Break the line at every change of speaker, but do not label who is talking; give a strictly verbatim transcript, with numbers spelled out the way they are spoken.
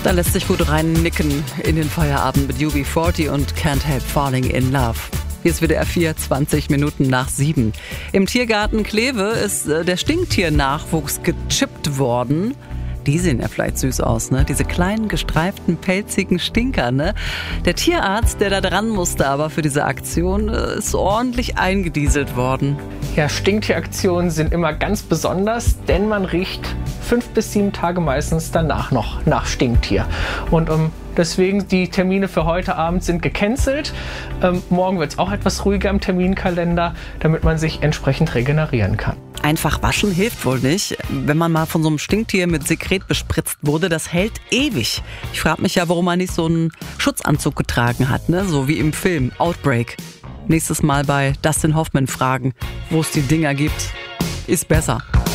Da lässt sich gut rein nicken in den Feierabend mit U B vierzig und Can't Help Falling in Love. Hier ist W D R vier, zwanzig Minuten nach sieben. Im Tiergarten Kleve ist äh, der Stinktiernachwuchs gechippt worden. Die sehen ja vielleicht süß aus, ne? Diese kleinen, gestreiften, pelzigen Stinker, ne? Der Tierarzt, der da dran musste aber für diese Aktion, ist ordentlich eingedieselt worden.
Ja, Stinktieraktionen sind immer ganz besonders, denn man riecht fünf bis sieben Tage meistens danach noch nach Stinktier. Und um Deswegen die Termine für heute Abend sind gecancelt. Ähm, morgen wird es auch etwas ruhiger im Terminkalender, damit man sich entsprechend regenerieren kann.
Einfach waschen hilft wohl nicht. Wenn man mal von so einem Stinktier mit Sekret bespritzt wurde, das hält ewig. Ich frage mich ja, warum man nicht so einen Schutzanzug getragen hat, ne? So wie im Film Outbreak. Nächstes Mal bei Dustin Hoffman fragen, wo es die Dinger gibt. Ist besser.